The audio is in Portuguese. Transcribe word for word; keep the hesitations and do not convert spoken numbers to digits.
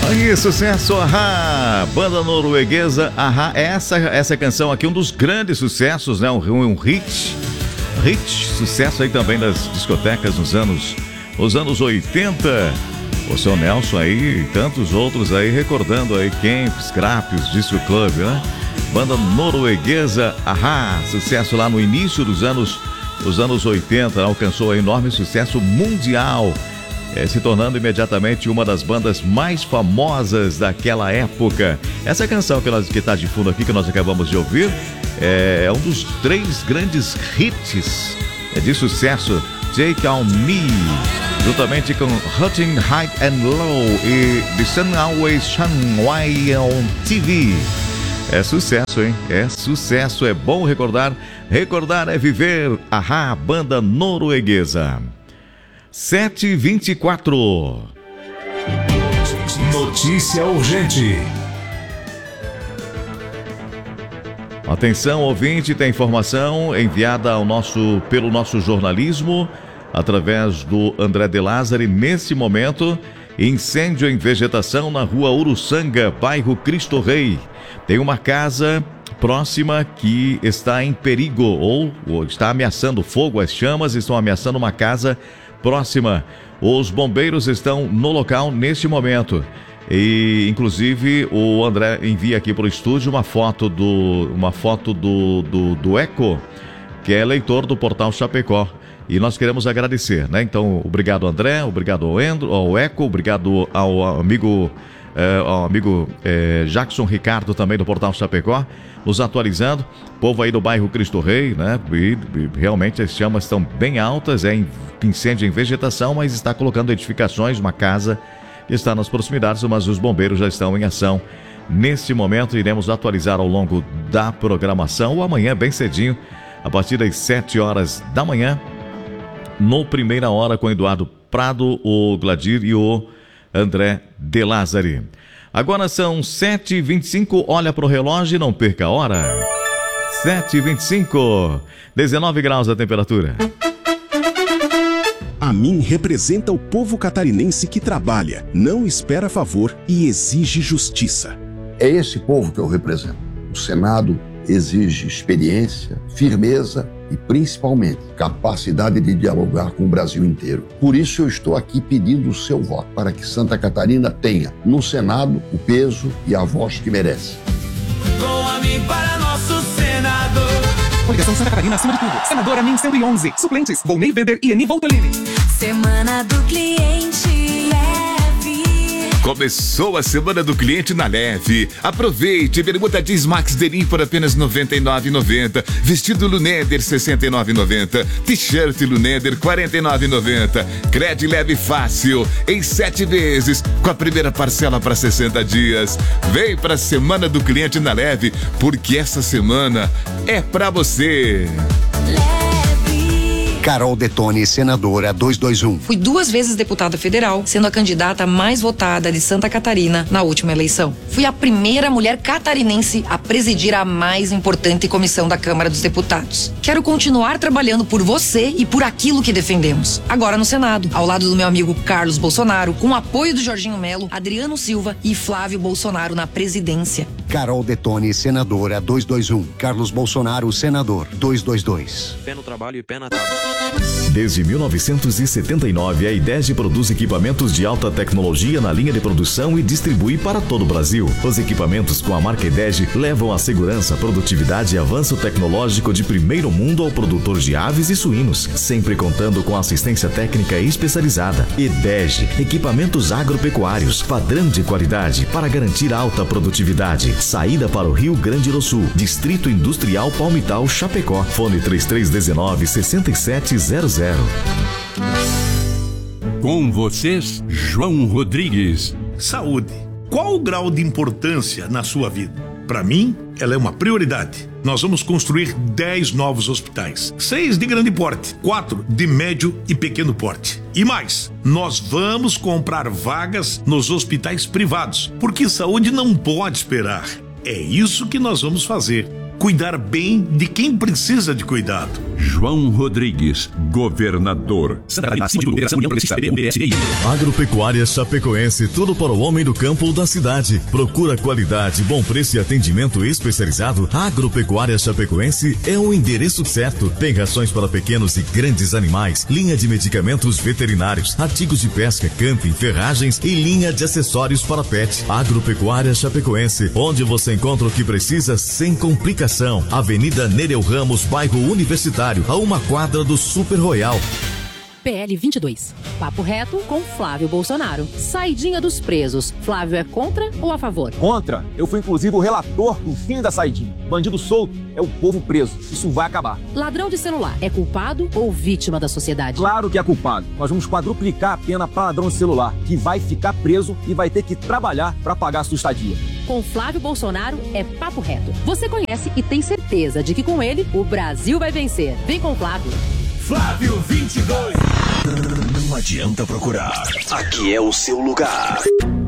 Aí, sucesso, Ahá, banda norueguesa, Ahá, essa, essa canção aqui, um dos grandes sucessos, né, um, um hit, hit, sucesso aí também das discotecas nos anos, nos anos oitenta, o seu Nelson aí e tantos outros aí, recordando aí, Camp, Scrapios, Disco Club, né, banda norueguesa, Ahá, sucesso lá no início dos anos, dos anos oitenta, alcançou aí enorme sucesso mundial, É, se tornando imediatamente uma das bandas mais famosas daquela época. Essa canção que nós que está de fundo aqui, que nós acabamos de ouvir, é, é um dos três grandes hits é, de sucesso, Take On Me, juntamente com Hurting High and Low e The Sun Always Shine White on T V. É sucesso, hein? É sucesso, é bom recordar. Recordar é viver. Ahá, banda norueguesa. sete e vinte e quatro. Notícia urgente. Atenção, ouvinte, tem informação enviada ao nosso, pelo nosso jornalismo, através do André de Lázari. Nesse momento, incêndio em vegetação na rua Uruçanga, bairro Cristo Rei. Tem uma casa próxima que está em perigo ou, ou está ameaçando fogo. As chamas estão ameaçando uma casa próxima. Os bombeiros estão no local neste momento. E, inclusive, o André envia aqui para o estúdio uma foto do, uma foto do, do, do Eco, que é leitor do Portal Chapecó. E nós queremos agradecer, né? Então, obrigado, André, obrigado ao, Endro, ao Eco, obrigado ao amigo, é, ao amigo é, Jackson Ricardo, também do Portal Chapecó, nos atualizando. Povo aí do bairro Cristo Rei, né? E, e realmente as chamas estão bem altas, é incêndio em vegetação, mas está colocando edificações, uma casa que está nas proximidades, mas os bombeiros já estão em ação. Neste momento, iremos atualizar ao longo da programação, ou amanhã, bem cedinho, a partir das sete horas da manhã, no Primeira Hora, com Eduardo Prado, o Gladir e o André de Lázari. Agora são sete e vinte e cinco, olha para o relógio e não perca a hora. sete e vinte e cinco, dezenove graus a temperatura. A mim representa o povo catarinense que trabalha, não espera favor e exige justiça. É esse povo que eu represento. O Senado exige experiência, firmeza e, principalmente, capacidade de dialogar com o Brasil inteiro. Por isso eu estou aqui pedindo o seu voto, para que Santa Catarina tenha, no Senado, o peso e a voz que merece. Com a mim para nosso senador. Coligação Santa Catarina acima de tudo. Senadora Min cento e onze. Suplentes, Volney Weber e Eni Voltolini. Semana do Cliente Leve. Começou a Semana do Cliente na Leve. Aproveite, bermuda jeans Max Denim por apenas noventa e nove reais e noventa centavos. Vestido Luneder sessenta e nove reais e noventa centavos. T-shirt Luneder quarenta e nove reais e noventa centavos. Crédito leve fácil em sete vezes, com a primeira parcela para sessenta dias. Vem para a Semana do Cliente na Leve, porque essa semana é para você. Carol Detoni, senadora duzentos e vinte e um. Fui duas vezes deputada federal, sendo a candidata mais votada de Santa Catarina na última eleição. Fui a primeira mulher catarinense a presidir a mais importante comissão da Câmara dos Deputados. Quero continuar trabalhando por você e por aquilo que defendemos. Agora no Senado, ao lado do meu amigo Carlos Bolsonaro, com o apoio do Jorginho Melo, Adriano Silva e Flávio Bolsonaro na presidência. Carol Detoni, senadora duzentos e vinte e um. Carlos Bolsonaro, senador duzentos e vinte e dois. Pé no trabalho e pé na tábua. Desde mil novecentos e setenta e nove, a IDEG produz equipamentos de alta tecnologia na linha de produção e distribui para todo o Brasil. Os equipamentos com a marca IDEG levam a segurança, produtividade e avanço tecnológico de primeiro mundo ao produtor de aves e suínos, sempre contando com assistência técnica especializada. IDEG, equipamentos agropecuários, padrão de qualidade para garantir alta produtividade. Saída para o Rio Grande do Sul, Distrito Industrial Palmital, Chapecó. Fone três três um nove, seis sete zero zero. Com vocês, João Rodrigues. Saúde. Qual o grau de importância na sua vida? Para mim, ela é uma prioridade. Nós vamos construir dez novos hospitais. seis de grande porte, quatro de médio e pequeno porte. E mais, nós vamos comprar vagas nos hospitais privados, porque saúde não pode esperar. É isso que nós vamos fazer. Cuidar bem de quem precisa de cuidado. João Rodrigues, governador. Agropecuária Chapecoense, tudo para o homem do campo ou da cidade. Procura qualidade, bom preço e atendimento especializado. Agropecuária Chapecoense é o endereço certo. Tem rações para pequenos e grandes animais, linha de medicamentos veterinários, artigos de pesca, camping, ferragens e linha de acessórios para pet. Agropecuária Chapecoense, onde você encontra o que precisa sem complicação. Avenida Nereu Ramos, bairro Universitário, a uma quadra do Super Royal. P L vinte e dois. Papo reto com Flávio Bolsonaro. Saidinha dos presos. Flávio é contra ou a favor? Contra. Eu fui inclusive o relator do fim da saidinha. Bandido solto é o povo preso. Isso vai acabar. Ladrão de celular é culpado ou vítima da sociedade? Claro que é culpado. Nós vamos quadruplicar a pena para ladrão de celular, que vai ficar preso e vai ter que trabalhar para pagar a sua estadia. Com Flávio Bolsonaro é papo reto. Você conhece e tem certeza de que com ele o Brasil vai vencer. Vem com o Flávio. Flávio vinte e dois. Não adianta procurar. Aqui é o seu lugar.